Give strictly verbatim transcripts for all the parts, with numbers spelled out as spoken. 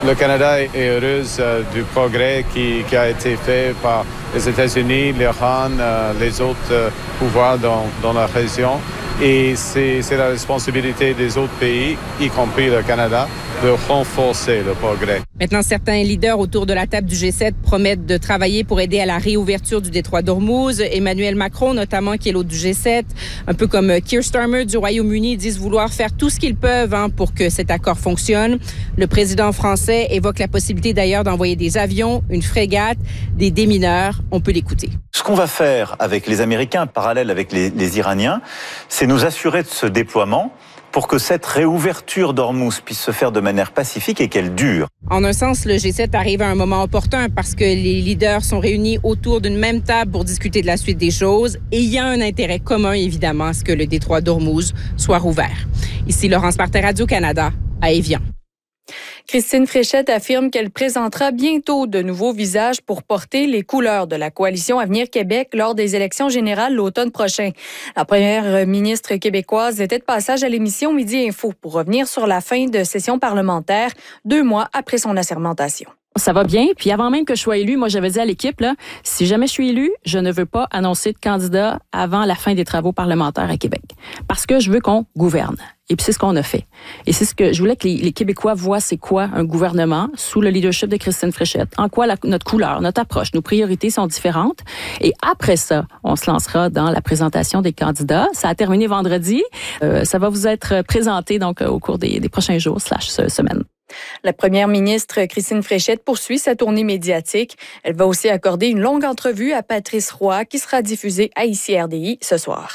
Le Canada est heureux euh, du progrès qui, qui a été fait par les États-Unis, l'Iran, euh, les autres euh, pouvoirs dans, dans la région. Et c'est, c'est la responsabilité des autres pays, y compris le Canada, de renforcer le progrès. Maintenant, certains leaders autour de la table du G sept promettent de travailler pour aider à la réouverture du détroit d'Ormuz. Emmanuel Macron, notamment, qui est l'hôte du G sept, un peu comme Keir Starmer du Royaume-Uni, disent vouloir faire tout ce qu'ils peuvent hein, pour que cet accord fonctionne. Le président français évoque la possibilité d'ailleurs d'envoyer des avions, une frégate, des démineurs. On peut l'écouter. Ce qu'on va faire avec les Américains, parallèle avec les, les Iraniens, c'est nous assurer de ce déploiement pour que cette réouverture d'Ormuz puisse se faire de manière pacifique et qu'elle dure. En un sens, le G sept arrive à un moment opportun parce que les leaders sont réunis autour d'une même table pour discuter de la suite des choses et il y a un intérêt commun, évidemment, à ce que le détroit d'Ormuz soit rouvert. Ici Laurence Martin, Radio-Canada, à Évian. Christine Fréchette affirme qu'elle présentera bientôt de nouveaux visages pour porter les couleurs de la coalition Avenir Québec lors des élections générales l'automne prochain. La première ministre québécoise était de passage à l'émission Midi Info pour revenir sur la fin de session parlementaire deux mois après son assermentation. Ça va bien. Puis avant même que je sois élue, moi, j'avais dit à l'équipe, là, si jamais je suis élue, je ne veux pas annoncer de candidat avant la fin des travaux parlementaires à Québec. Parce que je veux qu'on gouverne. Et puis c'est ce qu'on a fait. Et c'est ce que je voulais que les, les Québécois voient, c'est quoi un gouvernement sous le leadership de Christine Fréchette. En quoi la, notre couleur, notre approche, nos priorités sont différentes. Et après ça, on se lancera dans la présentation des candidats. Ça a terminé vendredi. Euh, ça va vous être présenté donc au cours des, des prochains jours slash semaines. La première ministre Christine Fréchette poursuit sa tournée médiatique. Elle va aussi accorder une longue entrevue à Patrice Roy qui sera diffusée à I C R D I ce soir.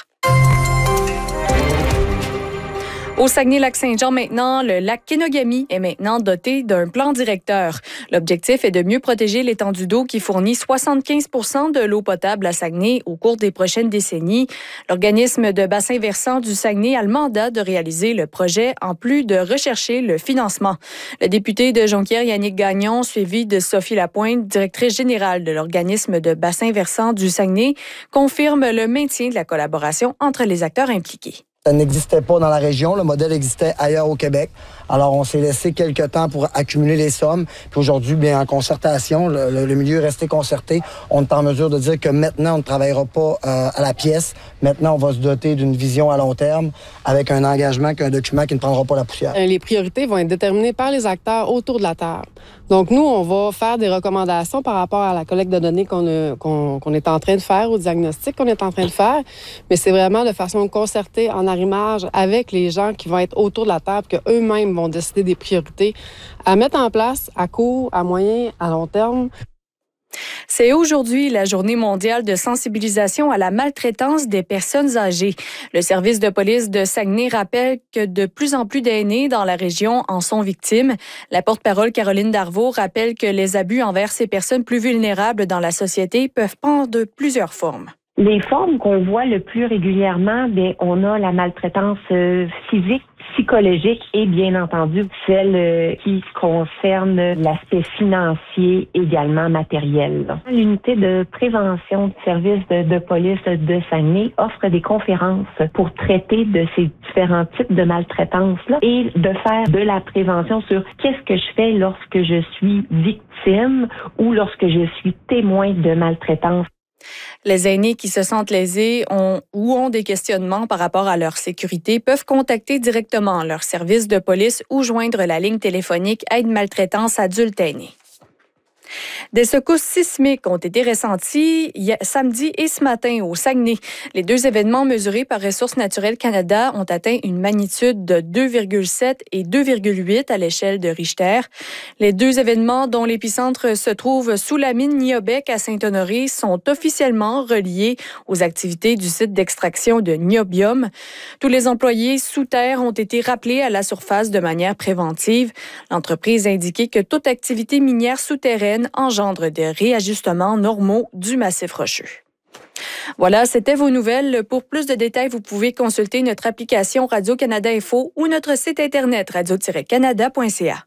Au Saguenay-Lac-Saint-Jean maintenant, le lac Kenogami est maintenant doté d'un plan directeur. L'objectif est de mieux protéger l'étendue d'eau qui fournit soixante-quinze pour cent de l'eau potable à Saguenay au cours des prochaines décennies. L'organisme de bassin versant du Saguenay a le mandat de réaliser le projet en plus de rechercher le financement. Le député de Jonquière, Yannick Gagnon, suivi de Sophie Lapointe, directrice générale de l'organisme de bassin versant du Saguenay, confirme le maintien de la collaboration entre les acteurs impliqués. Ça n'existait pas dans la région. Le modèle existait ailleurs au Québec. Alors, on s'est laissé quelques temps pour accumuler les sommes. Puis aujourd'hui, bien, en concertation, le, le, le milieu est resté concerté. On est en mesure de dire que maintenant, on ne travaillera pas euh, à la pièce. Maintenant, on va se doter d'une vision à long terme avec un engagement, qu'un document qui ne prendra pas la poussière. Les priorités vont être déterminées par les acteurs autour de la table. Donc, nous, on va faire des recommandations par rapport à la collecte de données qu'on, a, qu'on, qu'on est en train de faire, au diagnostic qu'on est en train de faire. Mais c'est vraiment de façon concertée, en arrimage avec les gens qui vont être autour de la table, qu'eux-mêmes vont décider des priorités à mettre en place à court, à moyen, à long terme. C'est aujourd'hui la journée mondiale de sensibilisation à la maltraitance des personnes âgées. Le service de police de Saguenay rappelle que de plus en plus d'aînés dans la région en sont victimes. La porte-parole Caroline Darvaux rappelle que les abus envers ces personnes plus vulnérables dans la société peuvent prendre de plusieurs formes. Les formes qu'on voit le plus régulièrement, bien, on a la maltraitance euh, physique, psychologique et bien entendu celle euh, qui concerne l'aspect financier, également matériel. L'unité de prévention du service de, de police de Saguenay offre des conférences pour traiter de ces différents types de maltraitance-là et de faire de la prévention sur qu'est-ce que je fais lorsque je suis victime ou lorsque je suis témoin de maltraitance. Les aînés qui se sentent lésés ont, ou ont des questionnements par rapport à leur sécurité peuvent contacter directement leur service de police ou joindre la ligne téléphonique Aide maltraitance adulte aîné. Des secousses sismiques ont été ressenties samedi et ce matin au Saguenay. Les deux événements mesurés par Ressources naturelles Canada ont atteint une magnitude de deux virgule sept et deux virgule huit à l'échelle de Richter. Les deux événements dont l'épicentre se trouve sous la mine Niobec à Saint-Honoré sont officiellement reliés aux activités du site d'extraction de niobium. Tous les employés sous terre ont été rappelés à la surface de manière préventive. L'entreprise a indiqué que toute activité minière souterraine engendre des réajustements normaux du massif rocheux. Voilà, c'était vos nouvelles. Pour plus de détails, vous pouvez consulter notre application Radio-Canada Info ou notre site internet radio tiret canada point c a.